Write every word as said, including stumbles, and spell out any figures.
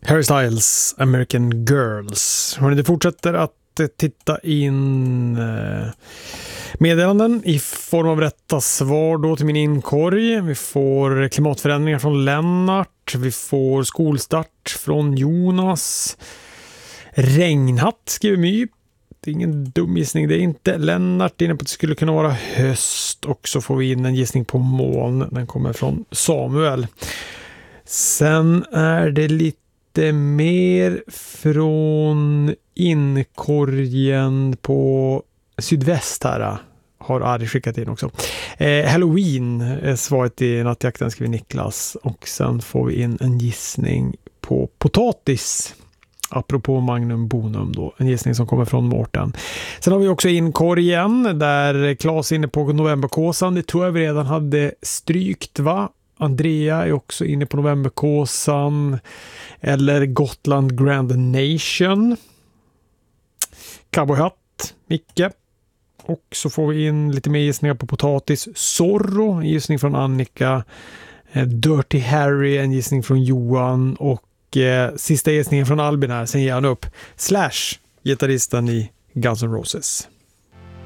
Harry Styles, American Girls. Hörrni, det fortsätter att titta in meddelanden i form av rätta svar då till min inkorg. Vi får klimatförändringar från Lennart. Vi får skolstart från Jonas. Regnhatt skriver My. Det är ingen dum gissning, det är inte. Lennart inne på att det skulle kunna vara höst. Och så får vi in en gissning på moln. Den kommer från Samuel. Sen är det lite mer från inkorgen på sydväst här. Har Ari skickat in också. Eh, Halloween är svaret i nattjakten, skriver Niklas. Och sen får vi in en gissning på potatis. Apropå Magnum Bonum då. En gissning som kommer från Mårten. Sen har vi också inkorgen där Claes är inne på novemberkåsan. Det tror jag vi redan hade strykt, va? Andrea är också inne på novemberkåsan. Eller Gotland Grand Nation. Cowboyhatt, Micke. Och så får vi in lite mer gissningar på potatis. Zorro, en gissning från Annika. Dirty Harry, en gissning från Johan. Och eh, sista gissningen från Albin här. Sen ger han upp. Slash, gitarristen i Guns N' Roses.